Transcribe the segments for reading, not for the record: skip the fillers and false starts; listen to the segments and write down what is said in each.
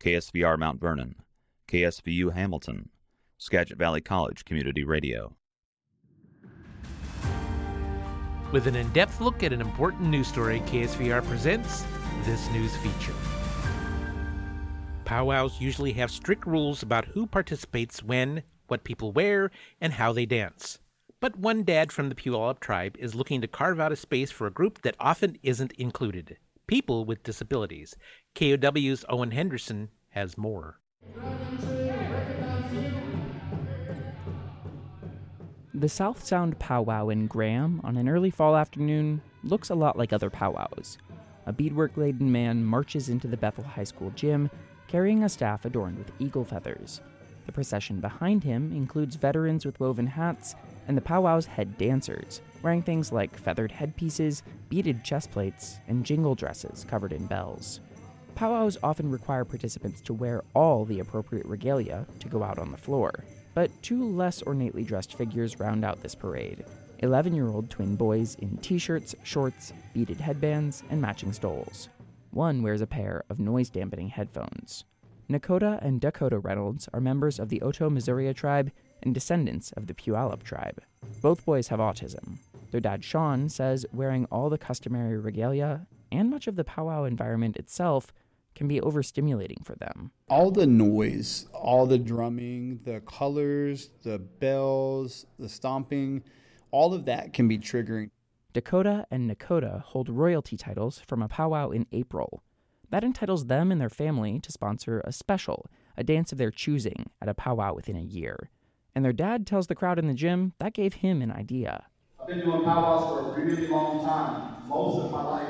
KSVR Mount Vernon, KSVU Hamilton, Skagit Valley College Community Radio. With an in-depth look at an important news story, KSVR presents this news feature. Powwows usually have strict rules about who participates when, what people wear, and how they dance. But one dad from the Puyallup tribe is looking to carve out a space for a group that often isn't included: people with disabilities. KOW's Owen Henderson has more. The South Sound powwow in Graham on an early fall afternoon looks a lot like other powwows. A beadwork-laden man marches into the Bethel High School gym, carrying a staff adorned with eagle feathers. The procession behind him includes veterans with woven hats and the powwow's head dancers, wearing things like feathered headpieces, beaded chest plates, and jingle dresses covered in bells. Powwows often require participants to wear all the appropriate regalia to go out on the floor. But two less ornately dressed figures round out this parade: 11-year-old twin boys in t-shirts, shorts, beaded headbands, and matching stoles. One wears a pair of noise-dampening headphones. Nakota and Dakota Reynolds are members of the Oto-Missouri tribe and descendants of the Puyallup tribe. Both boys have autism. Their dad, Sean, says wearing all the customary regalia and much of the powwow environment itself can be overstimulating for them. All the noise, all the drumming, the colors, the bells, the stomping, all of that can be triggering. Dakota and Nakota hold royalty titles from a powwow in April. That entitles them and their family to sponsor a special, a dance of their choosing, at a powwow within a year. And their dad tells the crowd in the gym that gave him an idea. I've been doing powwows for a really long time, most of my life.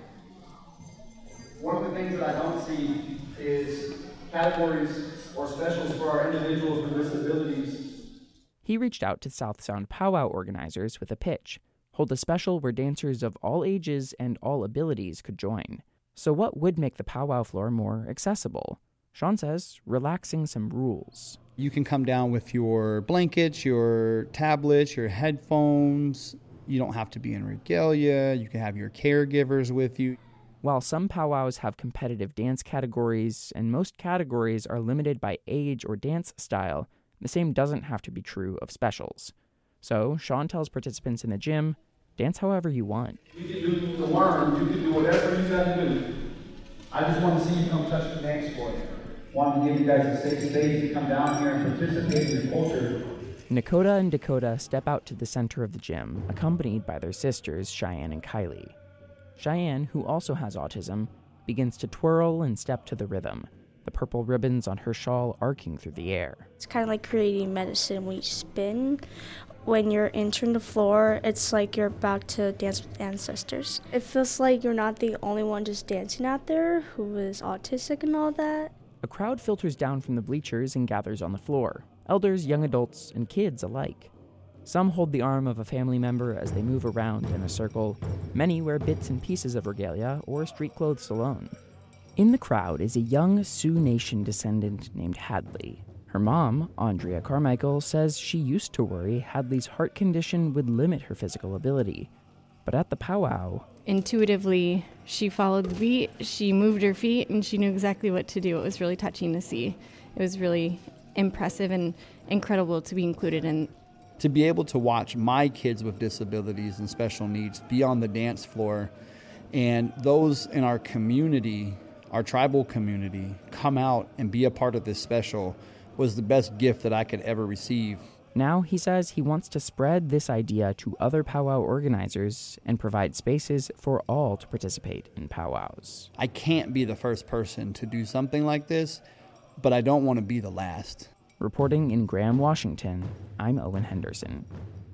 One of the things that I don't see is categories or specials for our individuals with disabilities. He reached out to South Sound powwow organizers with a pitch: hold a special where dancers of all ages and all abilities could join. So what would make the powwow floor more accessible? Sean says relaxing some rules. You can come down with your blankets, your tablets, your headphones. You don't have to be in regalia. You can have your caregivers with you. While some powwows have competitive dance categories, and most categories are limited by age or dance style, the same doesn't have to be true of specials. So Sean tells participants in the gym, dance however you want. You can do the worm, you can do whatever you got to do. I just want to see you come touch the dance floor. Want to give you guys a safe space to come down here and participate in the culture. Nakota and Dakota step out to the center of the gym, accompanied by their sisters, Cheyenne and Kylie. Cheyenne, who also has autism, begins to twirl and step to the rhythm, the purple ribbons on her shawl arcing through the air. It's kind of like creating medicine when you spin. When you're entering the floor, it's like you're about to dance with ancestors. It feels like you're not the only one just dancing out there who is autistic and all that. A crowd filters down from the bleachers and gathers on the floor, elders, young adults, and kids alike. Some hold the arm of a family member as they move around in a circle. Many wear bits and pieces of regalia or street clothes alone. In the crowd is a young Sioux Nation descendant named Hadley. Her mom, Andrea Carmichael, says she used to worry Hadley's heart condition would limit her physical ability. But at the powwow, intuitively, she followed the beat, she moved her feet, and she knew exactly what to do. It was really touching to see. It was really impressive and incredible to be included in. To be able to watch my kids with disabilities and special needs be on the dance floor, and those in our community, our tribal community, come out and be a part of this special was the best gift that I could ever receive. Now, he says he wants to spread this idea to other powwow organizers and provide spaces for all to participate in powwows. I can't be the first person to do something like this, but I don't want to be the last. Reporting in Graham, Washington, I'm Owen Henderson.